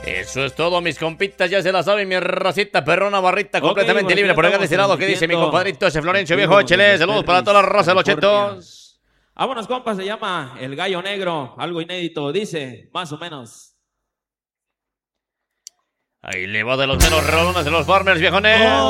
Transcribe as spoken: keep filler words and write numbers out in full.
Eso es todo, mis compitas, ya se la saben, mi racita perrona barrita, okay, completamente libre por acá de ese lado. ¿Qué dice mi compadrito ese Florencio viejo? Échele, saludos para toda la raza de los chetos. Vámonos, compa, se llama El Gallo Negro, algo inédito, dice, más o menos. Ahí le va de los menos rolones de los farmers, viejones. Oh.